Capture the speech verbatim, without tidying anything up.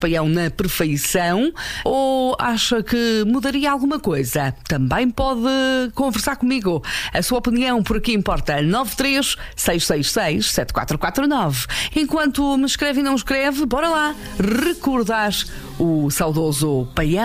Paião na perfeição, ou acha que mudaria alguma coisa? Também pode conversar comigo. A sua opinião por aqui importa. Nove três seis seis seis sete quatro quatro nove. Enquanto me escreve e não escreve, bora lá recordar o saudoso Paião.